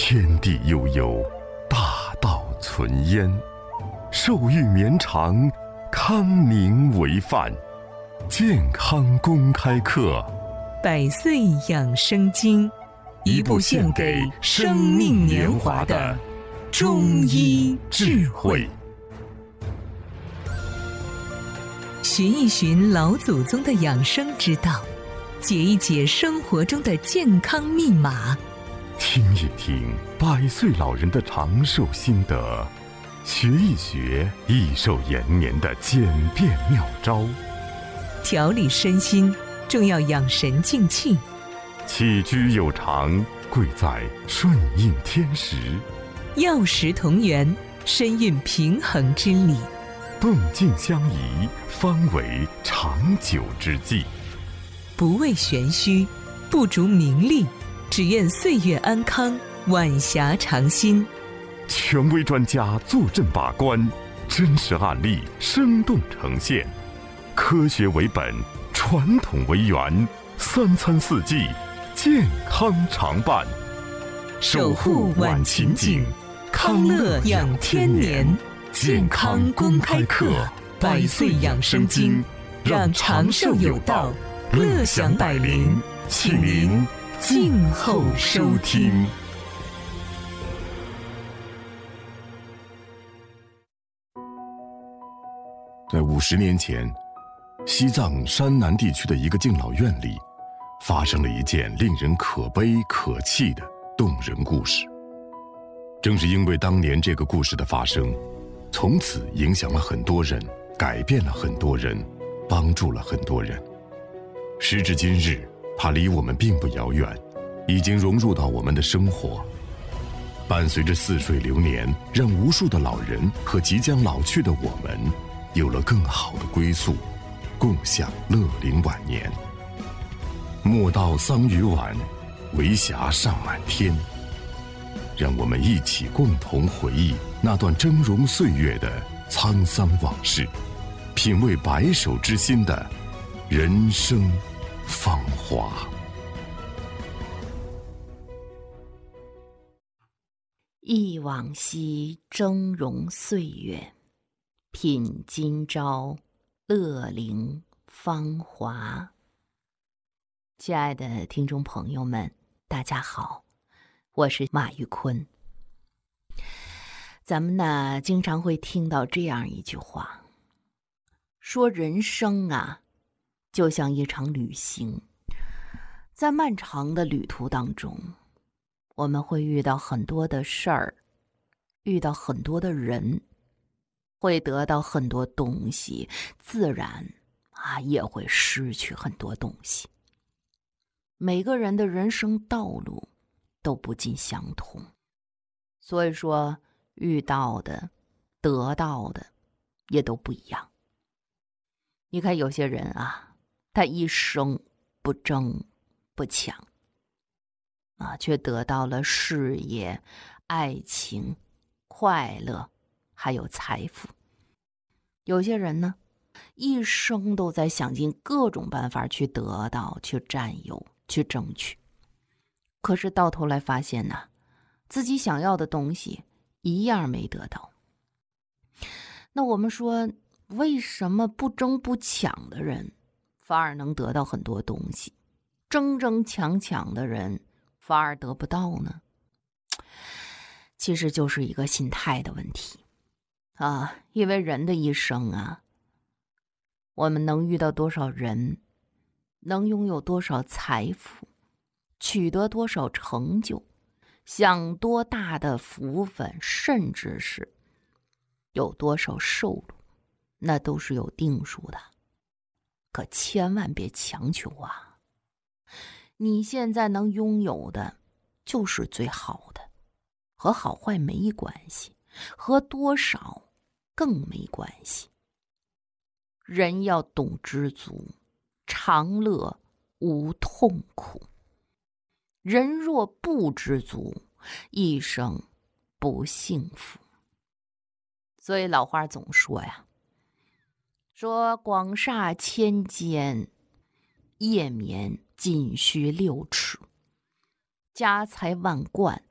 天地悠悠，大道存焉。寿育绵长，康宁为范。健康公开课， 百岁养生经，一部献给生命年华的中医智慧。寻一寻老祖宗的养生之道，解一解生活中的健康密码， 听一听100岁老人的长寿心得，学一学益寿延年的简便妙招。 调理身心，重要养神静气。 起居有常，贵在顺应天时。 药食同源，身运平衡之理。 动静相宜，方为长久之计。 不为玄虚，不逐名利，只愿岁月安康，晚霞长新。 权威专家坐镇把关，真实案例生动呈现，科学为本，传统为源，3餐4季，健康常伴。 守护晚晴景，康乐养天年。健康公开课，100岁养生经，让长寿有道，乐享百龄，请您静候收听。 在50年前，西藏山南地区的一个敬老院里，发生了一件令人可悲可泣的动人故事。正是因为当年这个故事的发生，从此影响了很多人，改变了很多人，帮助了很多人。时至今日，它离我们并不遥远，已经融入到我们的生活，伴随着似水流年，让无数的老人和即将老去的我们有了更好的归宿，共享乐龄晚年。莫道桑榆晚，为霞尚满天。让我们一起共同回忆那段峥嵘岁月的沧桑往事，品味白首之心的人生芳华。 忆往昔峥嵘岁月，品今朝乐龄芳华。亲爱的听众朋友们，大家好，我是马玉坤。咱们呢经常会听到这样一句话，说人生啊就像一场旅行，在漫长的旅途当中，我们会遇到很多的事儿，遇到很多的人，会得到很多东西，自然也会失去很多东西。每个人的人生道路都不尽相同，所以说遇到的得到的也都不一样。你看有些人他一生不争不抢却得到了事业、爱情、快乐还有财富。有些人呢一生都在想尽各种办法去得到、去占有、去争取，可是到头来发现自己想要的东西一样没得到。那我们说，为什么不争不抢的人反而能得到很多东西，争争抢抢的人反而得不到呢？其实就是一个心态的问题因为人的一生我们能遇到多少人，能拥有多少财富，取得多少成就，享多大的福分，甚至是有多少收入，那都是有定数的。可千万别强求你现在能拥有的就是最好的，和好坏没关系，和多少更没关系。人要懂知足，长乐无痛苦。人若不知足，一生不幸福。所以老话总说说广厦千间，夜眠仅需6尺，家财万贯，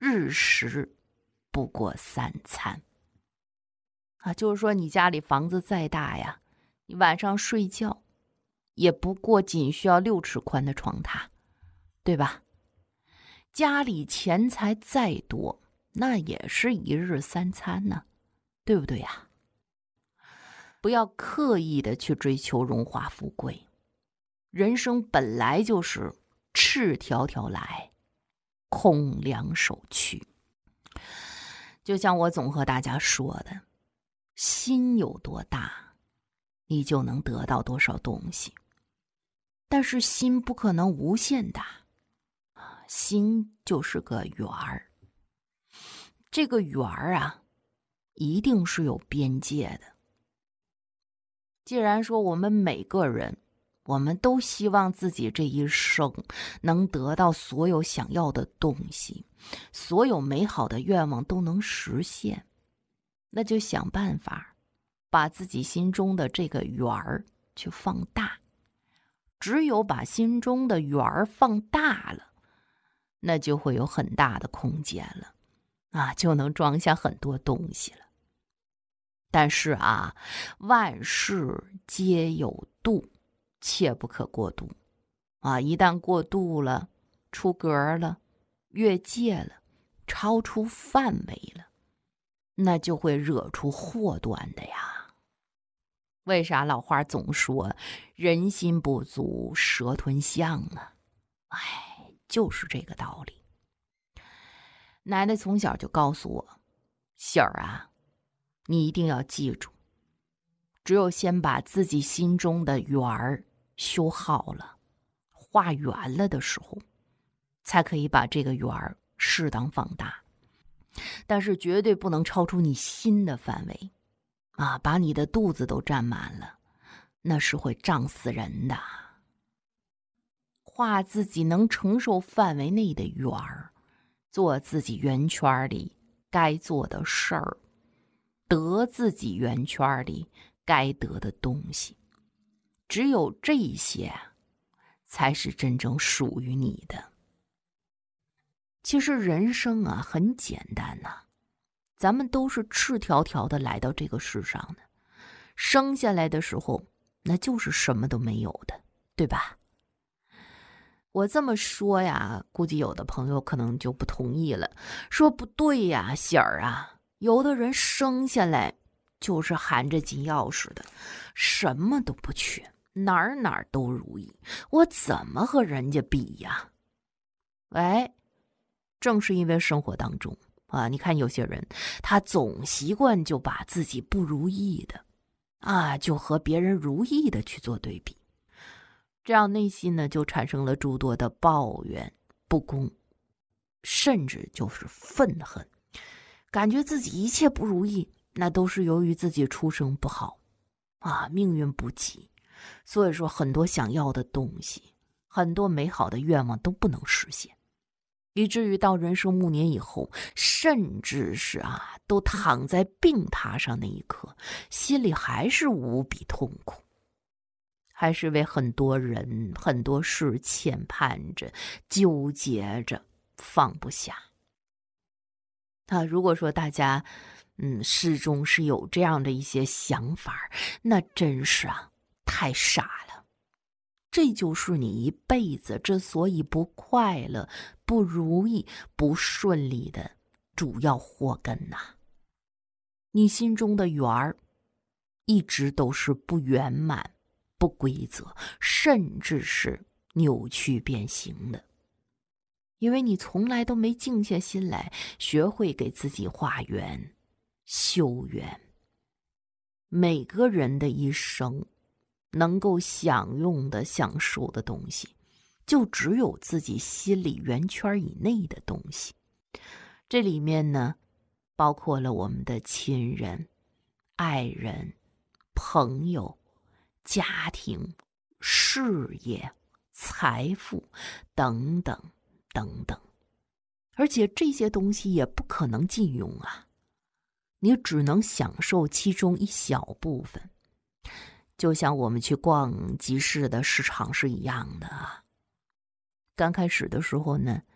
日食不过3餐。就是说你家里房子再大呀，你晚上睡觉也不过仅需要6尺宽的床榻，对吧？家里钱财再多，那也是一日3餐呢，对不对呀？不要刻意的去追求荣华富贵，人生本来就是赤条条来，空两手去。就像我总和大家说的，心有多大，你就能得到多少东西。但是心不可能无限大，心就是个圆儿。这个圆儿啊，一定是有边界的。既然说我们每个人，我们都希望自己这一生能得到所有想要的东西，所有美好的愿望都能实现，那就想办法把自己心中的这个圆儿去放大。只有把心中的圆儿放大了，那就会有很大的空间了，就能装下很多东西了。但是万事皆有度，切不可过度。一旦过度了，出格了，越界了，超出范围了，那就会惹出祸端的呀。为啥老话总说人心不足蛇吞象啊？就是这个道理。奶奶从小就告诉我，喜儿你一定要记住，只有先把自己心中的圆儿修好了，画圆了的时候，才可以把这个圆儿适当放大。但是绝对不能超出你心的范围把你的肚子都占满了，那是会胀死人的。画自己能承受范围内的圆儿，做自己圆圈里该做的事儿，得自己圆圈里该得的东西。只有这些才是真正属于你的。其实人生很简单咱们都是赤条条的来到这个世上的，生下来的时候那就是什么都没有的，对吧？我这么说呀，估计有的朋友可能就不同意了，说不对呀，喜儿有的人生下来就是含着金钥匙的，什么都不缺，哪儿都如意，我怎么和人家比呀？正是因为生活当中你看有些人他总习惯就把自己不如意的就和别人如意的去做对比，这样内心呢就产生了诸多的抱怨、不公，甚至就是愤恨，感觉自己一切不如意，那都是由于自己出生不好命运不济，所以说很多想要的东西，很多美好的愿望都不能实现，以至于到人生暮年以后，甚至是都躺在病榻上那一刻，心里还是无比痛苦，还是为很多人很多事牵绊着，纠结着，放不下。如果说大家始终是有这样的一些想法，那真是太傻了。这就是你一辈子之所以不快乐、不如意、不顺利的主要祸根你心中的圆儿一直都是不圆满、不规则，甚至是扭曲变形的。因为你从来都没静下心来学会给自己画圆、修圆。每个人的一生能够享用的、享受的东西，就只有自己心里圆圈以内的东西。这里面呢，包括了我们的亲人、爱人、朋友、家庭、事业、财富等等等等。而且这些东西也不可能尽用你只能享受其中一小部分。就像我们去逛集市的市场是一样的刚开始的时候呢，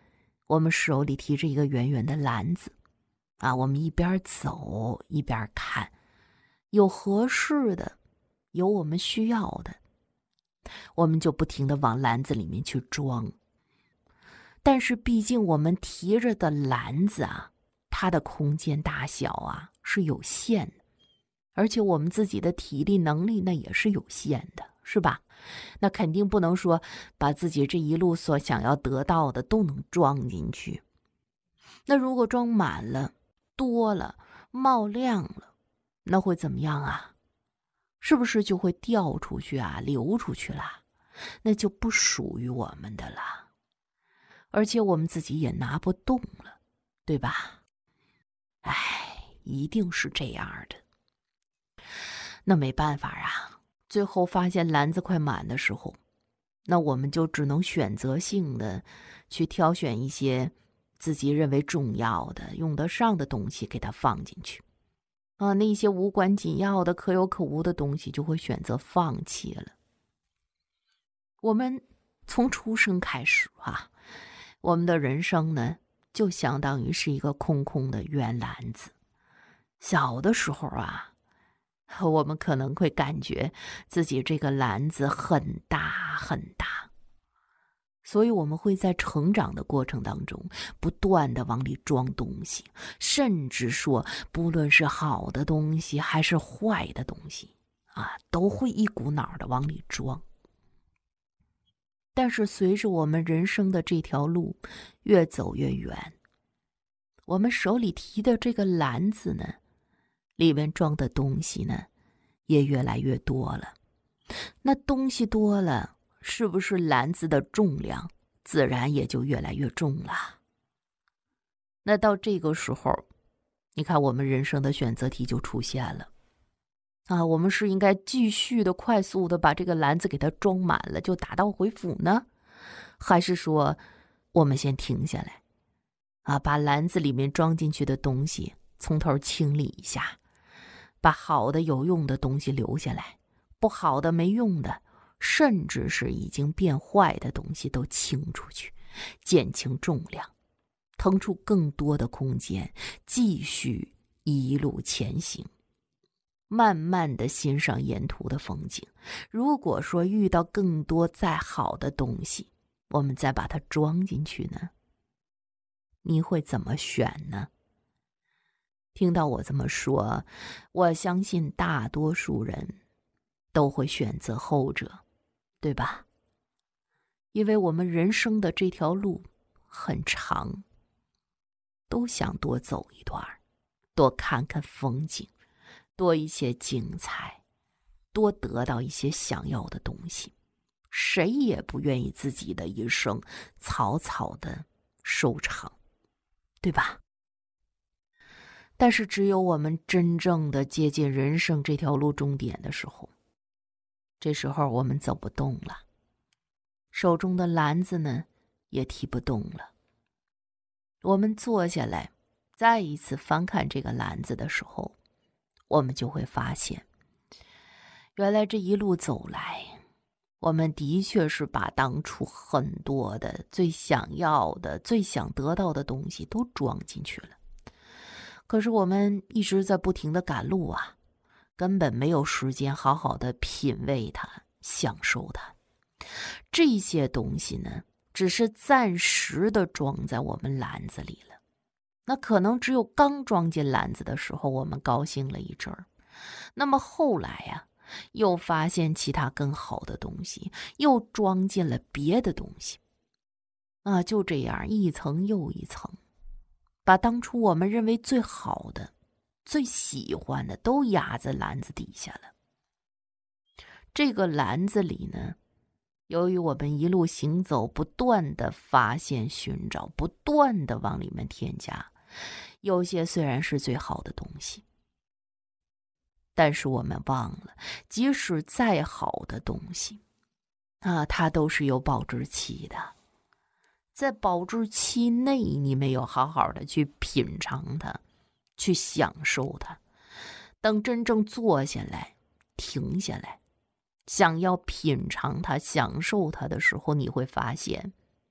我们手里提着一个圆圆的篮子啊，我们一边走一边看，有合适的，有我们需要的，我们就不停地往篮子里面去装。但是毕竟我们提着的篮子啊，它的空间大小啊是有限的，而且我们自己的体力能力那也是有限的，是吧？那肯定不能说把自己这一路所想要得到的都能装进去。那如果装满了，多了，冒量了，那会怎么样啊？是不是就会掉出去啊，流出去了？那就不属于我们的了，而且我们自己也拿不动了，对吧？一定是这样的。那没办法啊，最后发现篮子快满的时候，那我们就只能选择性的去挑选一些自己认为重要的、用得上的东西给它放进去啊，那些无关紧要的、可有可无的东西就会选择放弃了。我们从出生开始啊，我们的人生呢，就相当于是一个空空的圆篮子。小的时候啊，我们可能会感觉自己这个篮子很大很大，所以我们会在成长的过程当中不断的往里装东西，甚至说不论是好的东西还是坏的东西啊，都会一股脑的往里装。但是随着我们人生的这条路越走越远，我们手里提的这个篮子呢，里面装的东西呢也越来越多了。那东西多了，是不是篮子的重量自然也就越来越重了？那到这个时候，你看我们人生的选择题就出现了啊，我们是应该继续的快速的把这个篮子给它装满了就打道回府呢，还是说我们先停下来啊，把篮子里面装进去的东西从头清理一下，把好的有用的东西留下来，不好的没用的，甚至是已经变坏的东西都清出去，减轻重量，腾出更多的空间，继续一路前行，慢慢的欣赏沿途的风景。如果说遇到更多再好的东西，我们再把它装进去呢，你会怎么选呢？听到我这么说，我相信大多数人都会选择后者，对吧？因为我们人生的这条路很长，都想多走一段，多看看风景，多一些精彩，多得到一些想要的东西。谁也不愿意自己的一生草草的收场，对吧？但是只有我们真正的接近人生这条路终点的时候，这时候我们走不动了，手中的篮子呢也提不动了。我们坐下来再一次翻看这个篮子的时候，我们就会发现，原来这一路走来，我们的确是把当初很多的最想要的、最想得到的东西都装进去了。可是我们一直在不停的赶路啊，根本没有时间好好的品味它、享受它。这些东西呢，只是暂时的装在我们篮子里了。那可能只有刚装进篮子的时候，我们高兴了一阵儿，那么后来呀，又发现其他更好的东西，又装进了别的东西啊，就这样一层又一层，把当初我们认为最好的、最喜欢的都压在篮子底下了。这个篮子里呢，由于我们一路行走，不断的发现、寻找，不断的往里面添加，有些虽然是最好的东西，但是我们忘了，即使再好的东西啊，它都是有保质期的。在保质期内，你没有好好的去品尝它，去享受它，等真正坐下来、停下来，想要品尝它、享受它的时候，你会发现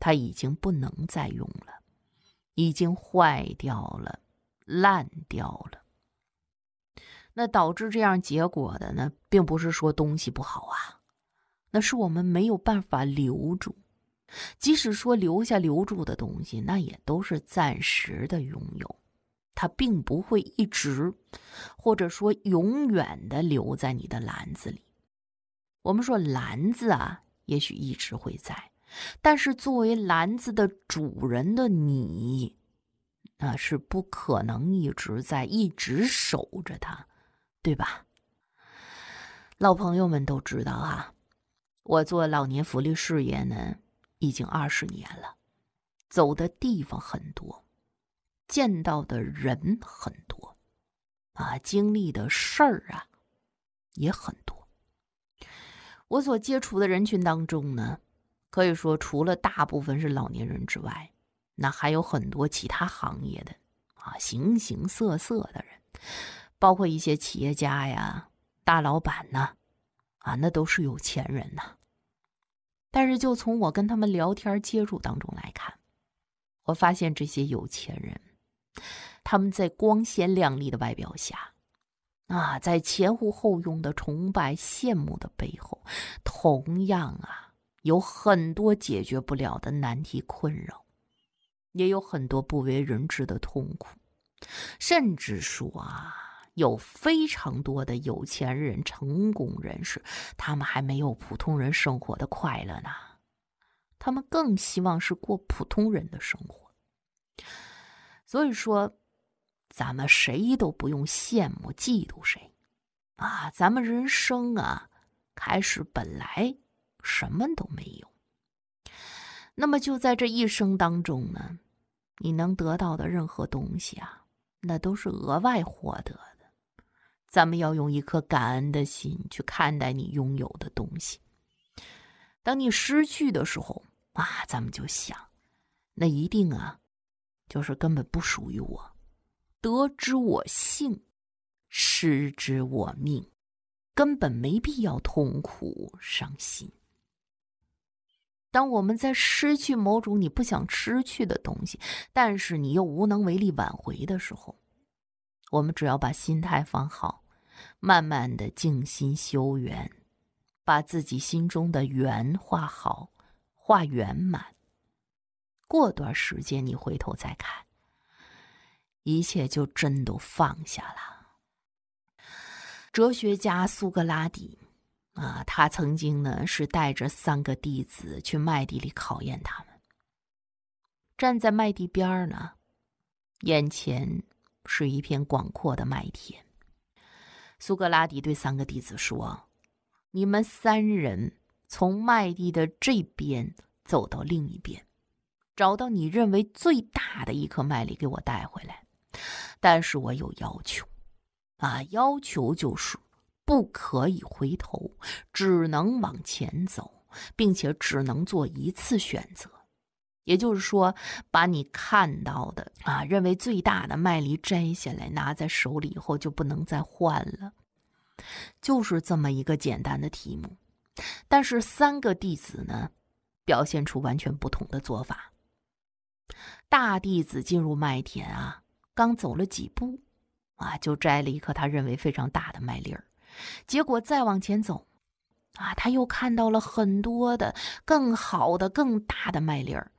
它已经不能再用了，已经坏掉了，烂掉了。那导致这样结果的呢，并不是说东西不好啊，那是我们没有办法留住。即使说留下留住的东西，那也都是暂时的拥有，它并不会一直或者说永远的留在你的篮子里。我们说篮子啊，也许一直会在，但是作为篮子的主人的你，那是不可能一直在，一直守着它，对吧？老朋友们都知道啊，我做老年福利事业呢，已经20年了，走的地方很多，见到的人很多啊，经历的事儿啊也很多。我所接触的人群当中呢，可以说除了大部分是老年人之外，那还有很多其他行业的啊，形形色色的人，包括一些企业家呀、大老板呐，啊，那都是有钱人呐。但是就从我跟他们聊天接触当中来看，我发现这些有钱人，他们在光鲜亮丽的外表下啊，在前呼后拥的崇拜羡慕的背后，同样啊，有很多解决不了的难题困扰，也有很多不为人知的痛苦，甚至说啊，有非常多的有钱人、成功人士，他们还没有普通人生活的快乐呢，他们更希望是过普通人的生活。所以说，咱们谁都不用羡慕嫉妒谁啊，咱们人生啊，开始本来什么都没有。那么就在这一生当中呢，你能得到的任何东西啊，那都是额外获得的。咱们要用一颗感恩的心去看待你拥有的东西。当你失去的时候啊，咱们就想，那一定啊，就是根本不属于我。得之我幸，失之我命，根本没必要痛苦伤心。当我们在失去某种你不想失去的东西，但是你又无能为力挽回的时候，我们只要把心态放好，慢慢的静心修缘，把自己心中的缘画好，画圆满。过段时间你回头再看，一切就真都放下了。哲学家苏格拉底啊，他曾经呢是带着3个弟子去麦地里考验他们。站在麦地边呢，眼前是一片广阔的麦田。苏格拉底对3个弟子说：“你们3人从麦地的这边走到另一边，找到你认为最大的一颗麦粒给我带回来。但是我有要求啊，要求就是不可以回头，只能往前走，并且只能做一次选择。也就是说，把你看到的啊，认为最大的麦粒摘下来，拿在手里以后就不能再换了。就是这么一个简单的题目。但是3个弟子呢，表现出完全不同的做法。大弟子进入麦田啊，刚走了几步啊，就摘了一颗他认为非常大的麦粒儿。结果再往前走啊，他又看到了很多的更好的更大的麦粒儿，